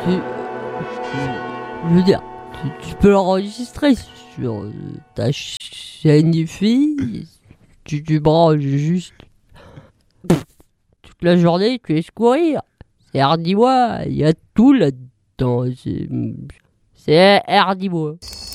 tu, je veux dire, tu peux l'enregistrer sur ta chaîne IFI. Tu branches juste toute la journée, tu laisses courir. C'est Hardy Bois, il y a tout là-dedans. C'est Hardy Bois.